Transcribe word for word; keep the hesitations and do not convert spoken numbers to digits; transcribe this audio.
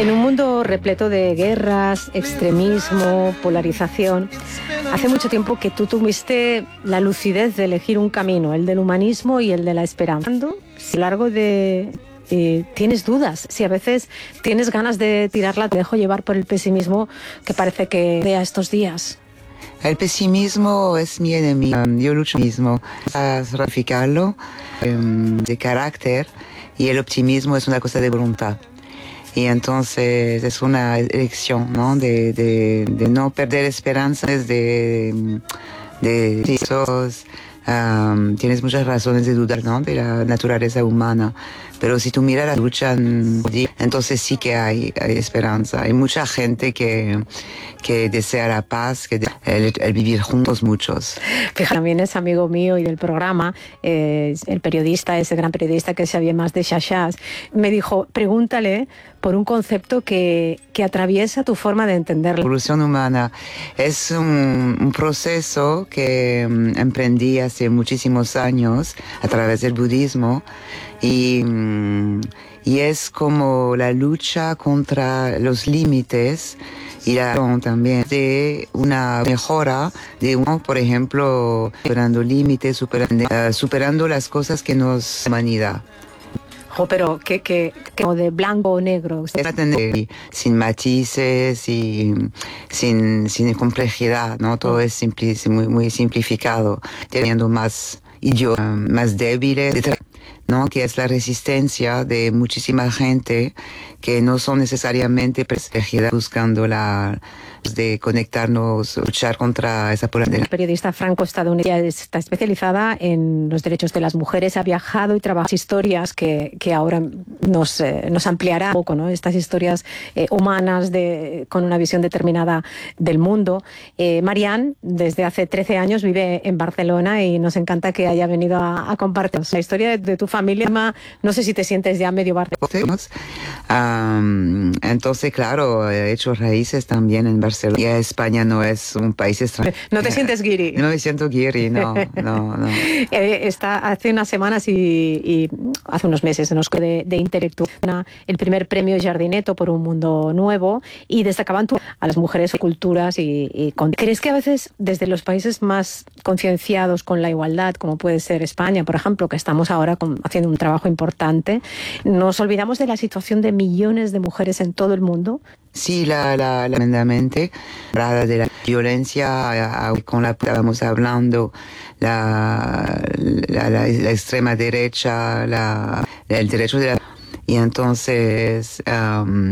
En un mundo repleto de guerras, extremismo, polarización, hace mucho tiempo que tú tuviste la lucidez de elegir un camino, el del humanismo y el de la esperanza. Si a lo largo de... Eh, tienes dudas, si a veces tienes ganas de tirarla, te dejo llevar por el pesimismo que parece que vea estos días. El pesimismo es mi enemigo. Yo lucho mismo para ratificarlo um, de carácter, y el optimismo es una cosa de voluntad. Y entonces es una elección, ¿no? De, de, de no perder esperanzas, de, de, de esos, um, tienes muchas razones de dudar, ¿no? De la naturaleza humana. Pero si tú miras la lucha, entonces sí que hay, hay esperanza. Hay mucha gente que, que desea la paz, que el, el vivir juntos muchos. Fíjate, también es amigo mío y del programa, eh, el periodista, ese gran periodista que sabía más de Chachas, me dijo, pregúntale por un concepto que, que atraviesa tu forma de entenderlo. La evolución humana es un, un proceso que um, emprendí hace muchísimos años a través del budismo. Y, y es como la lucha contra los límites y la también de una mejora de uno, por ejemplo, superando límites, superando, uh, superando las cosas que nos humanidad. Oh, pero que, que, que de blanco o negro. Sin matices y sin, sin complejidad, ¿no? Todo es simpli, muy, muy simplificado, teniendo más y yo más débiles, ¿no? Que es la resistencia de muchísima gente que no son necesariamente protegidas, buscando la de conectarnos, luchar contra esa polaridad. La periodista franco-estadounidense está especializada en los derechos de las mujeres, ha viajado y trabaja historias que, que ahora nos, eh, nos ampliará un poco, ¿no? Estas historias eh, humanas de, con una visión determinada del mundo. Eh, Marianne, desde hace trece años vive en Barcelona y nos encanta que haya venido a, a compartir la historia de, de tu familia. No sé si te sientes ya medio barcelonés. Um, entonces, claro, he hecho raíces también en Barcelona. Ya España no es un país extranjero. ¿No te sientes guiri? No me siento guiri, no, no, no. Eh, está hace unas semanas y, y hace unos meses nos de, de Intelectual el primer premio Jardineto por un mundo nuevo, y destacaban tú a las mujeres, culturas y, y con... ¿Crees que a veces desde los países más concienciados con la igualdad, como puede ser España, por ejemplo, que estamos ahora con, haciendo un trabajo importante, nos olvidamos de la situación de millones de mujeres en todo el mundo? Sí, la, la, la, tremendamente, de la violencia con la que estábamos hablando, la, la, la, la extrema derecha, la, el derecho de la... Y entonces... Um,